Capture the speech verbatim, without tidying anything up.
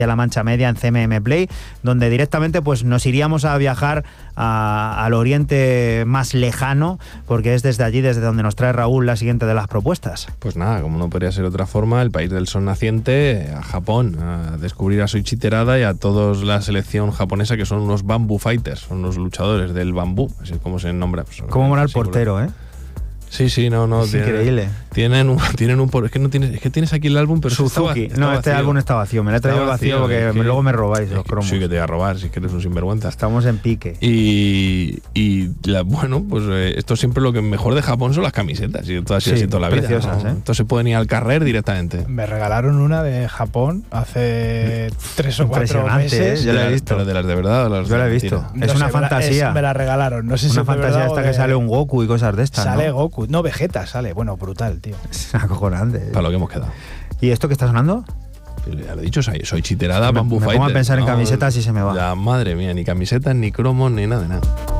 a la Mancha Media en C M M Play, donde directamente pues nos iríamos a viajar a, al oriente más lejano, porque es desde allí desde donde nos trae Raúl la siguiente de las propuestas. Pues nada, como no podría ser de otra forma, el país del sol naciente, a Japón, a descubrir a Soichi Terada y a toda la selección japonesa, que son unos bamboo fighters, son los luchadores del bambú, así como se nombra. Pues, cómo mola el portero, ¿eh? Sí, sí, no, no. Es tienen, increíble. Tienen un, tienen un es que no tienes, es que tienes aquí el álbum, pero Suzuki. Está, está no, vacío. este álbum está vacío. Me lo he traído vacío, vacío porque que, luego me robáis los cromos. Sí, que te voy a robar, si es que eres un sinvergüenza. Estamos en pique. Y, y la, bueno, pues eh, esto siempre lo que mejor de Japón son las camisetas. Y esto ha sido sí, así toda la vida. Preciosas, ¿no? ¿eh? Esto se pueden ir al carrer directamente. Me regalaron una de Japón hace tres o cuatro meses. ¿eh? Yo la he visto. Pero de las de verdad o las Yo la he visto. No es sé, una me fantasía. La, es, me la regalaron. No sé si una es fantasía verdad esta de... que sale un Goku y cosas de estas. Sale ¿no? Goku. No, Vegeta sale. Bueno, brutal, tío. Es acojonante. Para lo que hemos quedado. ¿Y esto que está sonando? Ya lo he dicho, soy, soy chiterada, me, Bamboo me Fighter. pongo a pensar en no, camisetas y se me va. Ya, madre mía, ni camisetas, ni cromos, ni nada de nada.